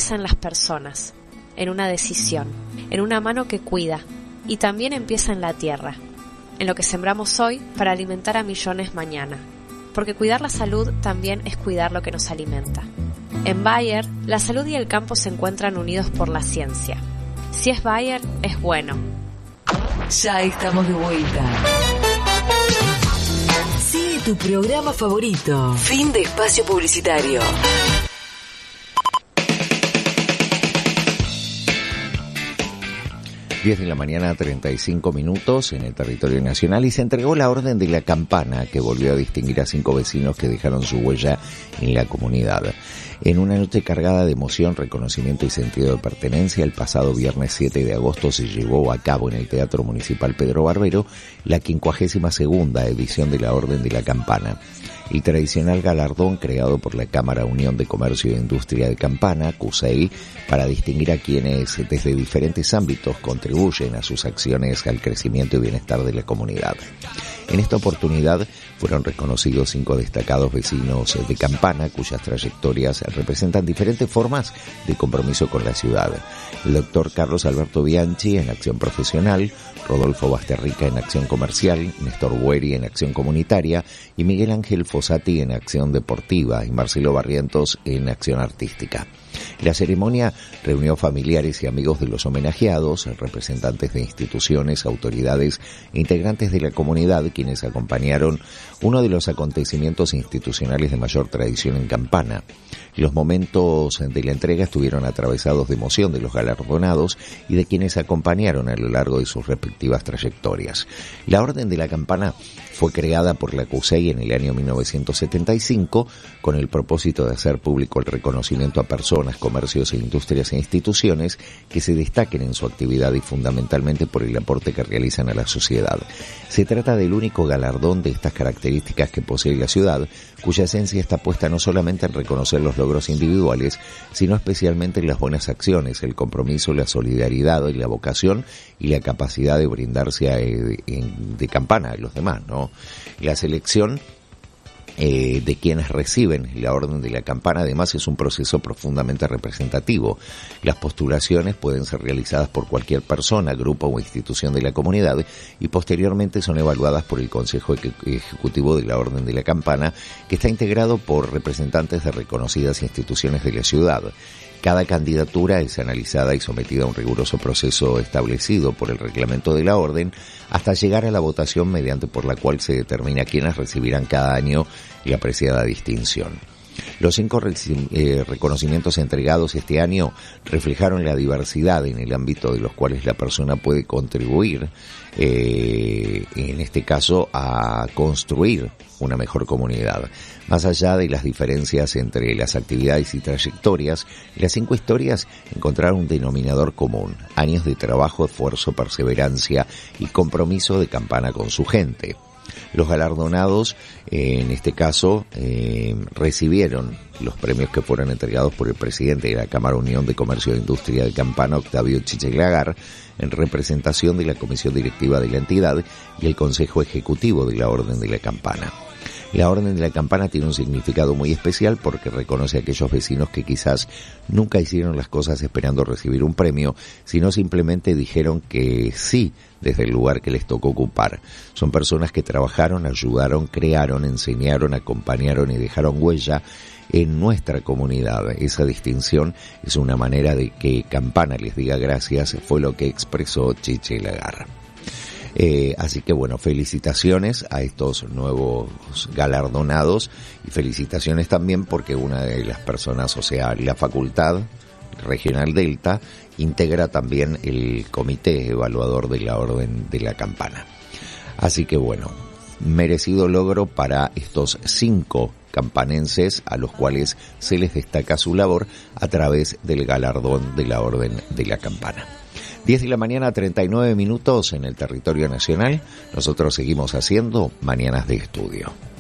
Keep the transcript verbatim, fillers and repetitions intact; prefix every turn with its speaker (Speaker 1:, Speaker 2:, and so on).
Speaker 1: empieza en las personas, en una decisión, en una mano que cuida, y también empieza en la tierra, en lo que sembramos hoy para alimentar a millones mañana, porque cuidar la salud también es cuidar lo que nos alimenta. En Bayer, la salud y el campo se encuentran unidos por la ciencia. Si es Bayer, es bueno.
Speaker 2: Ya estamos de vuelta. Sigue tu programa favorito. Fin de espacio publicitario.
Speaker 3: diez de la mañana, treinta y cinco minutos en el territorio nacional, y se entregó la orden de la campana que volvió a distinguir a cinco vecinos que dejaron su huella en la comunidad. En una noche cargada de emoción, reconocimiento y sentido de pertenencia, el pasado viernes siete de agosto se llevó a cabo en el Teatro Municipal Pedro Barbero la quincuagésima segunda edición de la Orden de la Campana. El tradicional galardón creado por la Cámara Unión de Comercio e Industria de Campana, CUSEI, para distinguir a quienes desde diferentes ámbitos contribuyen a sus acciones al crecimiento y bienestar de la comunidad. En esta oportunidad fueron reconocidos cinco destacados vecinos de Campana, cuyas trayectorias representan diferentes formas de compromiso con la ciudad. El doctor Carlos Alberto Bianchi en acción profesional, Rodolfo Basterrica en acción comercial, Néstor Bueri en acción comunitaria y Miguel Ángel Fossati en acción deportiva y Marcelo Barrientos en acción artística. La ceremonia reunió familiares y amigos de los homenajeados, representantes de instituciones, autoridades e integrantes de la comunidad, quienes acompañaron uno de los acontecimientos institucionales de mayor tradición en Campana. Los momentos de la entrega estuvieron atravesados de emoción de los galardonados y de quienes acompañaron a lo largo de sus respectivas trayectorias. La Orden de la Campana fue creada por la CUSEI en el año mil novecientos setenta y cinco con el propósito de hacer público el reconocimiento a personas, comercios e industrias e instituciones que se destaquen en su actividad y fundamentalmente por el aporte que realizan a la sociedad. Se trata del único galardón de estas características que posee la ciudad, cuya esencia está puesta no solamente en reconocer los logros individuales, sino especialmente en las buenas acciones, el compromiso, la solidaridad y la vocación y la capacidad de brindarse a, de, de Campana a los demás, ¿no? La selección Eh, de quienes reciben la Orden de la Campana además es un proceso profundamente representativo. Las postulaciones pueden ser realizadas por cualquier persona, grupo o institución de la comunidad y posteriormente son evaluadas por el Consejo Ejecutivo de la Orden de la Campana, que está integrado por representantes de reconocidas instituciones de la ciudad. Cada candidatura es analizada y sometida a un riguroso proceso establecido por el reglamento de la Orden hasta llegar a la votación mediante por la cual se determina quiénes recibirán cada año la apreciada distinción. Los cinco eh, reconocimientos entregados este año reflejaron la diversidad en el ámbito de los cuales la persona puede contribuir, eh, en este caso, a construir una mejor comunidad. Más allá de las diferencias entre las actividades y trayectorias, las cinco historias encontraron un denominador común: años de trabajo, esfuerzo, perseverancia y compromiso de Campana con su gente. Los galardonados, eh, en este caso, eh, recibieron los premios que fueron entregados por el presidente de la Cámara Unión de Comercio e Industria de Campana, Octavio Chiche Lagar, en representación de la Comisión Directiva de la entidad y el Consejo Ejecutivo de la Orden de la Campana. La Orden de la Campana tiene un significado muy especial porque reconoce a aquellos vecinos que quizás nunca hicieron las cosas esperando recibir un premio, sino simplemente dijeron que sí desde el lugar que les tocó ocupar. Son personas que trabajaron, ayudaron, crearon, enseñaron, acompañaron y dejaron huella en nuestra comunidad. Esa distinción es una manera de que Campana les diga gracias, fue lo que expresó Chiche Lagar. Eh, así que bueno, felicitaciones a estos nuevos galardonados y felicitaciones también porque una de las personas, o sea, la Facultad Regional Delta, integra también el comité evaluador de la Orden de la Campana. Así que bueno, merecido logro para estos cinco campanenses a los cuales se les destaca su labor a través del galardón de la Orden de la Campana. diez de la mañana, treinta y nueve minutos en el territorio nacional. Nosotros seguimos haciendo Mañanas de Estudio.